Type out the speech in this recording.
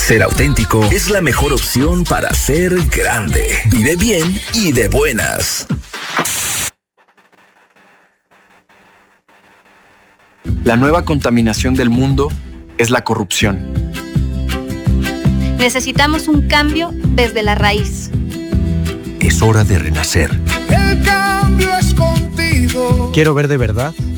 Ser auténtico es la mejor opción para ser grande. Vive bien y de buenas. La nueva contaminación del mundo es la corrupción. Necesitamos un cambio desde la raíz. Es hora de renacer. El cambio es contigo. Quiero ver de verdad